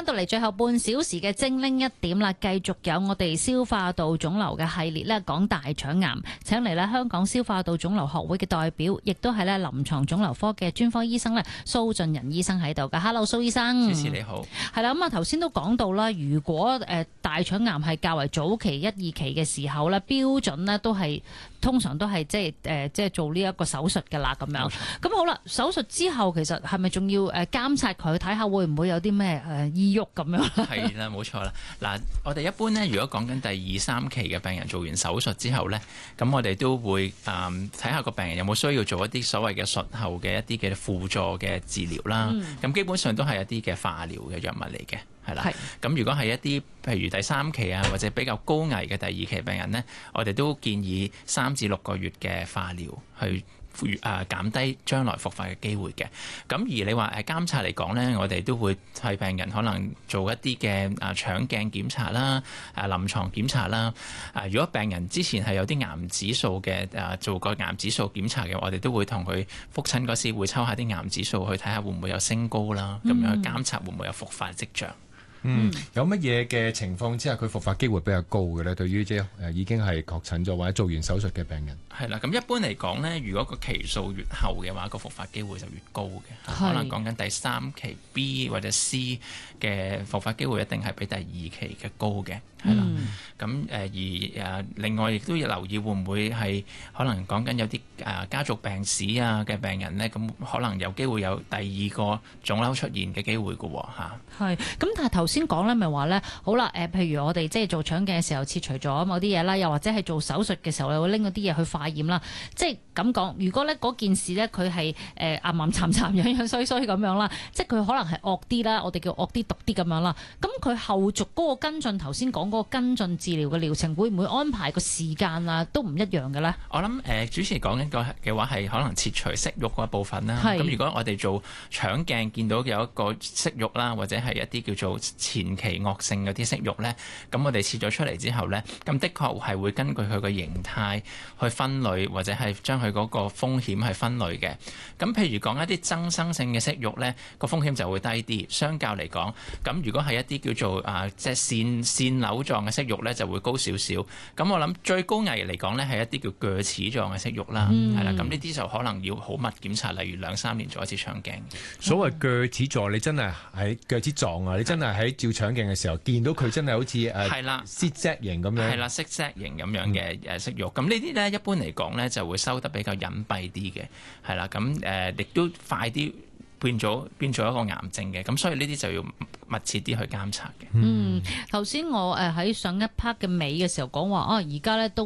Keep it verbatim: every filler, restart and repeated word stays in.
到嚟最後半小時嘅精靈一點啦，繼續有我哋消化道腫瘤嘅系列咧，講大腸癌，請嚟咧香港消化道腫瘤學會嘅代表，亦都係咧臨床腫瘤科嘅專科醫生咧蘇俊仁醫生喺度噶。Hello， 蘇醫生。 主持你好。 係啦，咁啊頭先都講到啦，如果誒大腸癌係較為早期一二期嘅時候咧，標準咧都係通常都係即係誒即係做呢一個手術噶啦咁樣。咁好啦，手術之後其實係咪仲要誒監察佢睇下會唔會有啲咩誒異郁咁樣？ 係啦，冇錯啦。嗱，我哋一般咧，如果講緊第二三期嘅病人做完手術之後咧，咁我哋都會誒睇下個病人有冇需要做一啲所謂嘅術後嘅一啲嘅輔助嘅治療啦。咁、嗯、基本上都係一啲嘅化療嘅藥物嚟嘅，係啦。咁如果係一啲譬如第三期啊，或者比較高危嘅第二期病人咧，我哋都建議三至六個月嘅化療去誒減低將來復發嘅機會嘅。咁而你話誒監察嚟講咧，我哋都會替病人可能做一啲嘅誒腸鏡檢查啦、誒臨床檢查啦。誒如果病人之前係有啲癌指數嘅誒做過癌指數檢查嘅，我哋都會同佢覆診嗰時會抽下啲癌指數去睇下會唔會有升高啦，咁樣去監察會唔會有復發跡象。 嗯，有乜嘢嘅情況之下佢復發機會比較高嘅咧？對於即係誒已經係確診咗或者做完手術嘅病人， 係啦。咁一般嚟講咧，如果個期數越後嘅話，個復發機會就越高嘅。可能講緊第三期 B 或者 C 嘅復發機會一定係比第二期嘅高嘅，係啦。咁、嗯、誒而誒另外亦都要留意會唔會係可能講緊有啲誒家族病史啊嘅病人咧，咁可能有機會有第二個腫瘤出現嘅機會嘅喎嚇。係。 咁但係頭先講咧，咪話咧，好啦，誒，譬如我哋即係做腸鏡嘅時候切除咗某啲嘢啦，又或者係做手術嘅時候，你會拎嗰啲嘢去化驗啦。即係咁講，如果咧嗰件事咧，佢係誒岩岩巉巉、樣樣衰衰咁樣啦，即係佢可能係惡啲啦，我哋叫惡啲毒啲咁樣啦。咁佢後續嗰個跟進，頭先講嗰個跟進治療嘅療程，會唔會安排個時間啊，都唔一樣嘅咧？ 我諗誒、呃，主持講緊個嘅話係可能切除息肉嗰一部分啦。咁如果我哋做腸鏡見到有一個息肉啦，或者係一啲叫做前期惡性嗰啲息肉呢，咁我哋切咗出嚟之後呢，咁的確係會根據佢個形態去分類，或者係將佢嗰個風險係分類嘅。咁譬如講一啲增生性嘅息肉呢，個風險就會低啲，相較嚟講。咁如果係一啲叫做啊即係腺腺瘤狀嘅息肉呢，就會高少少。咁我諗最高危嚟講呢，係一啲叫鋸齒狀嘅息肉啦，係、嗯、啦。咁呢啲就可能要好密檢查，例如兩三年做一次腸鏡。 所謂鋸齒狀，你真係喺鋸齒狀啊！你真係喺照腸鏡嘅時候見到佢真係好似誒係啦 zigzag 型咁樣，係啦 zigzag 型咁樣嘅誒息肉。咁呢啲咧一般嚟講咧就會收得比較隱蔽啲嘅，係啦。咁誒亦都快啲變咗變咗一個癌症嘅。咁所以呢啲就要密切啲去監察嘅。 嗯，頭先我誒喺上一 part 嘅尾嘅時候講話啊，而家咧都